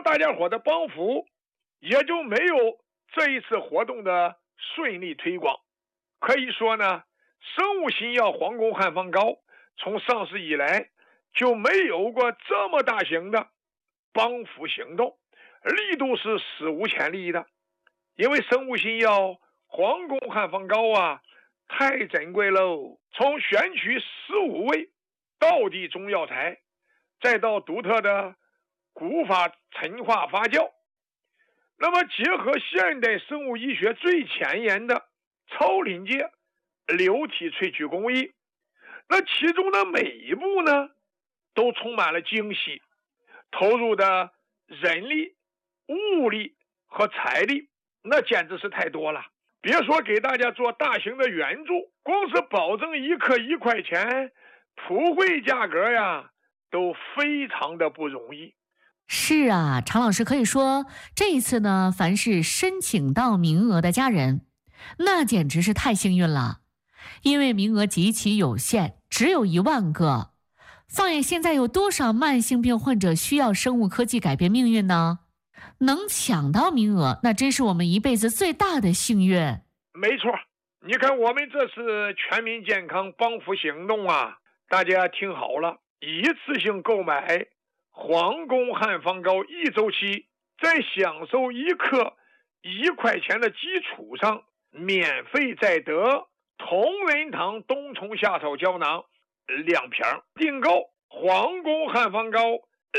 大家伙的帮扶，也就没有这一次活动的顺利推广。可以说呢，生物新药黄宫汉方膏从上市以来就没有过这么大型的帮扶行动，力度是史无前例的。因为生物新药黄宫汉方膏啊太珍贵喽，从选取15味道地中药材，再到独特的古法陈化发酵，那么结合现代生物医学最前沿的超临界流体萃取工艺，那其中的每一步呢都充满了惊喜，投入的人力、物力和财力那简直是太多了。别说给大家做大型的援助，光是保证1克1块钱，普惠价格呀都非常的不容易。 是啊，常老师，可以说这一次呢，凡是申请到名额的家人，那简直是太幸运了，因为名额极其有限，只有1万个。放眼现在有多少慢性病患者需要生物科技改变命运呢？能抢到名额，那真是我们一辈子最大的幸运。 没错，你看我们这次全民健康帮扶行动啊，大家听好了，一次性购买黄宫汉方膏1周期，在享受1克1块钱的基础上，免费再得同仁堂冬虫夏草胶囊2瓶。订购黄宫汉方膏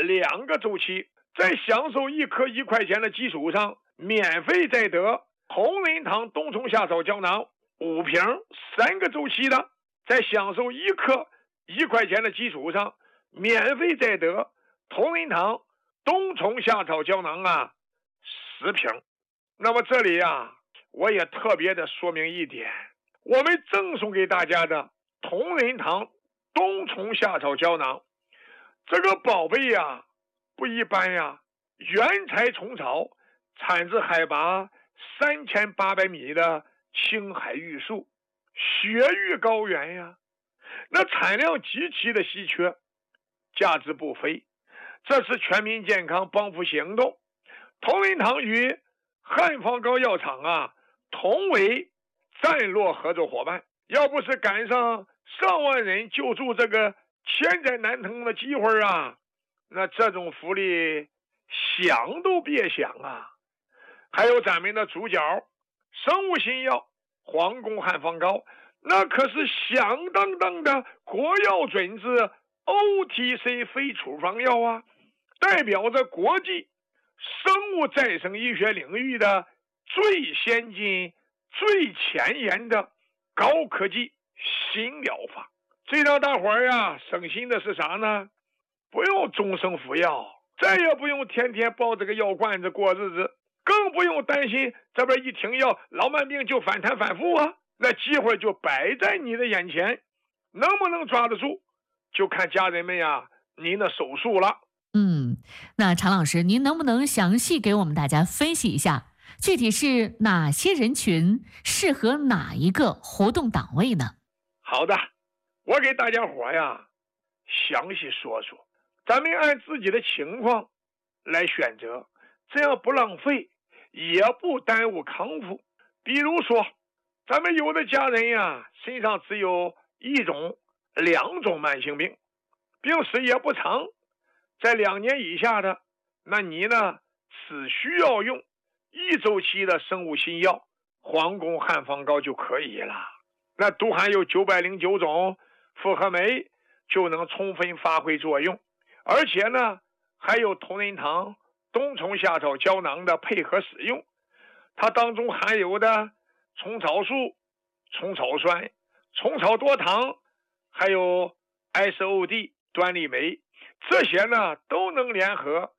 2个周期，在享受1克1块钱的基础上，免费再得同仁堂冬虫夏草胶囊5瓶3个周期的，在享受1克1块钱的基础上，免费再得同仁堂冬虫夏草胶囊10瓶。那么这里我也特别的说明一点，我们赠送给大家的同仁堂冬虫夏草胶囊，这个宝贝不一般原材虫草，产自海拔3800米的青海玉树雪域高原那产量极其的稀缺，价值不菲。这是全民健康帮扶行动，同仁堂与汉方膏药厂同为战略合作伙伴。要不是赶上上万人救助这个千载难逢的机会那这种福利想都别想还有咱们的主角生物新药黄宫汉方膏，那可是响当当的国药准字 OTC 非处方药代表着国际生物再生医学领域的最先进、最前沿的高科技新疗法。最让大伙省心的是啥呢？不用终生服药，再也不用天天抱这个药罐子过日子，更不用担心这边一停药，老慢病就反弹反复那机会就摆在你的眼前，能不能抓得住，就看家人们您的手速了。 那常老师，您能不能详细给我们大家分析一下，具体是哪些人群适合哪一个活动档位呢？ 好的，我给大家伙详细说说，咱们按自己的情况来选择，这样不浪费，也不耽误康复。比如说，咱们有的家人身上只有1种、2种慢性病，病史也不长，在2年以下的，那你呢只需要用1周期的生物新药黄宫汉方膏就可以了。那都含有909种复合酶，就能充分发挥作用，而且呢还有同仁堂冬虫夏草胶囊的配合使用，它当中含有的虫草素、虫草酸、虫草多糖，还有 SOD 端粒酶，这些呢都能联合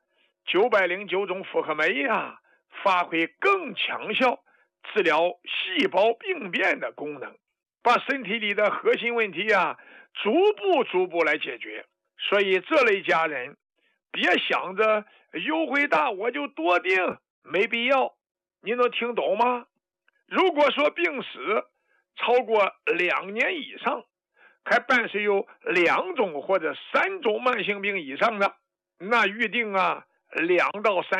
909种复合酶发挥更强效治疗细胞病变的功能，把身体里的核心问题逐步来解决。所以这类家人别想着优惠大我就多订，没必要。你能听懂吗？如果说病史超过2年以上，还伴随有2种或者3种慢性病以上的，那预定2到3